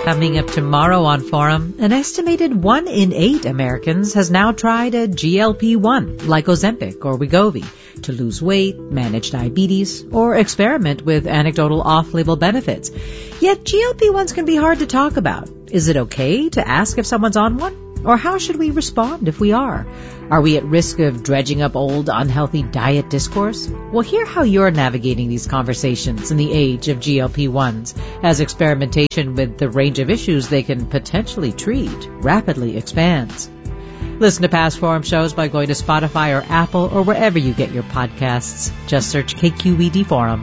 Coming up tomorrow on Forum, an estimated 1 in 8 Americans has now tried a GLP-1, like Ozempic or Wegovy, to lose weight, manage diabetes, or experiment with anecdotal off-label benefits. Yet GLP-1s can be hard to talk about. Is it okay to ask if someone's on one? Or how should we respond if we are? Are we at risk of dredging up old, unhealthy diet discourse? Well, hear how you're navigating these conversations in the age of GLP-1s, as experimentation with the range of issues they can potentially treat rapidly expands. Listen to past Forum shows by going to Spotify or Apple or wherever you get your podcasts. Just search KQED Forum.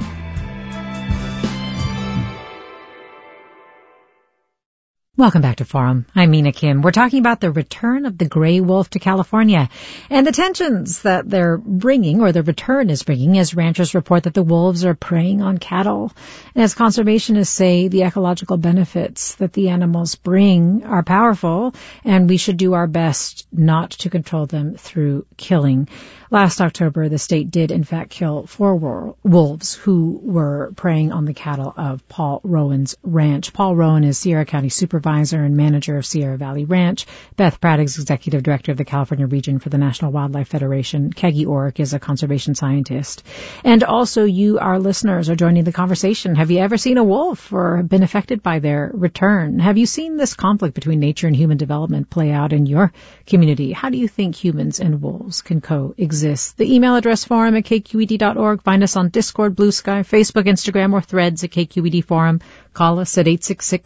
Welcome back to Forum. I'm Mina Kim. We're talking about the return of the gray wolf to California and the tensions that they're bringing, or the return is bringing, as ranchers report that the wolves are preying on cattle. And as conservationists say, the ecological benefits that the animals bring are powerful, and we should do our best not to control them through killing. Last October, the state did, in fact, kill 4 wolves who were preying on the cattle of Paul Rowan's ranch. Paul Rowan is Sierra County Supervisor and Manager of Sierra Valley Ranch. Beth Pratt is Executive Director of the California Region for the National Wildlife Federation. Kegi Orrick is a conservation scientist. And also you, our listeners, are joining the conversation. Have you ever seen a wolf or been affected by their return? Have you seen this conflict between nature and human development play out in your community? How do you think humans and wolves can coexist? The email address forum at kqed.org. Find us on Discord, Blue Sky, Facebook, Instagram, or Threads at KQED Forum. Call us at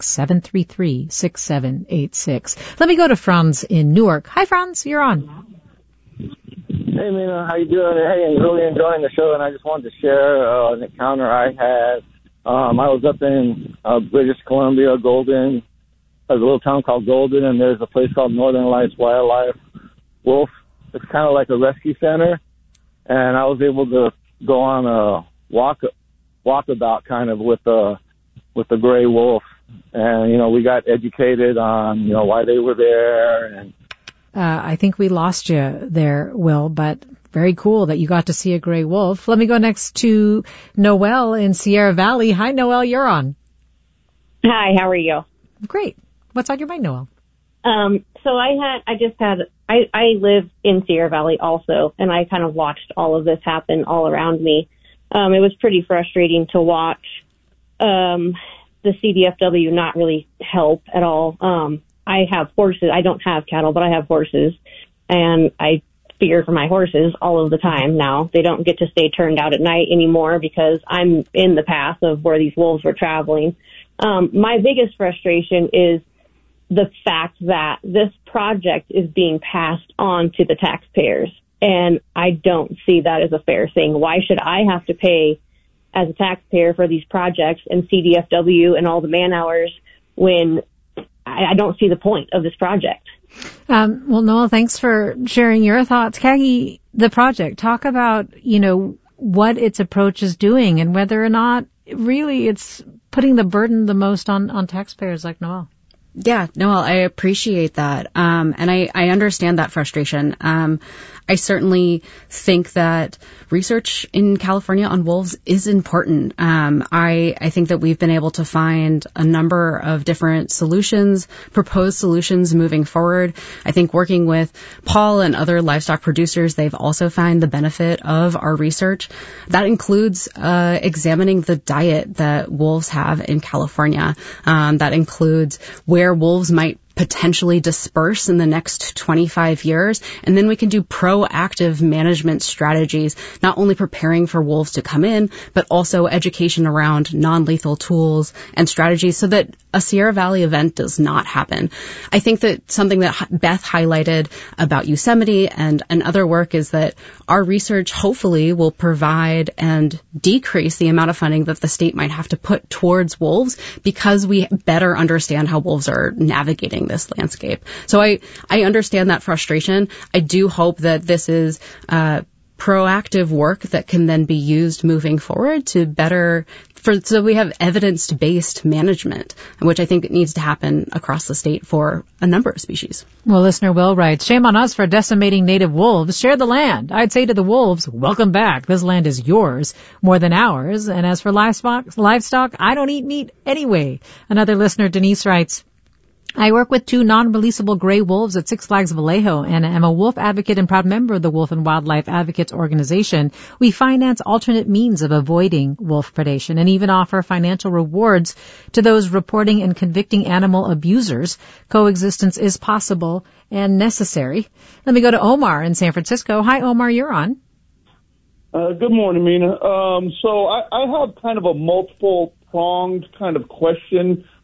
866-733-6786. Let me go to Franz in Newark. Hi, Franz. You're on. Hey, Mina. How you doing? Hey, I'm really enjoying the show, and I just wanted to share an encounter I had. I was up in British Columbia, Golden. There's a little town called Golden, and there's a place called Northern Lights Wildlife Wolf. It's kind of like a rescue center, and I was able to go on a walkabout kind of with the gray wolf, and we got educated on why they were there. And I think we lost you there, Will, but very cool that you got to see a gray wolf. Let me go next to Noelle in Sierra Valley. Hi, Noelle, you're on. Hi, how are you? Great. What's on your mind, Noelle? So I live in Sierra Valley also, and I kind of watched all of this happen all around me. It was pretty frustrating to watch the CDFW not really help at all. I have horses. I don't have cattle, but I have horses, and I fear for my horses all of the time now. They don't get to stay turned out at night anymore because I'm in the path of where these wolves were traveling. My biggest frustration is the fact that this project is being passed on to the taxpayers. And I don't see that as a fair thing. Why should I have to pay as a taxpayer for these projects and CDFW and all the man hours when I don't see the point of this project? Well, Noel, thanks for sharing your thoughts. Kagi, the project, talk about, what its approach is doing and whether or not really it's putting the burden the most on taxpayers like Noel. Yeah, Noel, I appreciate that. And I understand that frustration. I certainly think that research in California on wolves is important. I think that we've been able to find a number of different solutions, proposed solutions moving forward. I think working with Paul and other livestock producers, they've also found the benefit of our research. That includes examining the diet that wolves have in California. That includes where wolves might potentially disperse in the next 25 years. And then we can do proactive management strategies, not only preparing for wolves to come in, but also education around non-lethal tools and strategies so that a Sierra Valley event does not happen. I think that something that Beth highlighted about Yosemite and other work is that our research hopefully will provide and decrease the amount of funding that the state might have to put towards wolves because we better understand how wolves are navigating this landscape. So I understand that frustration. I do hope that this is proactive work that can then be used moving forward to so we have evidence-based management, which I think needs to happen across the state for a number of species. Well, listener Will writes, shame on us for decimating native wolves. Share the land. I'd say to the wolves, welcome back. This land is yours more than ours. And as for livestock, I don't eat meat anyway. Another listener, Denise, writes, I work with 2 non-releasable gray wolves at Six Flags Vallejo, and I'm a wolf advocate and proud member of the Wolf and Wildlife Advocates Organization. We finance alternate means of avoiding wolf predation and even offer financial rewards to those reporting and convicting animal abusers. Coexistence is possible and necessary. Let me go to Omar in San Francisco. Hi, Omar, you're on. Good morning, Mina. So I have kind of a multiple-pronged kind of question.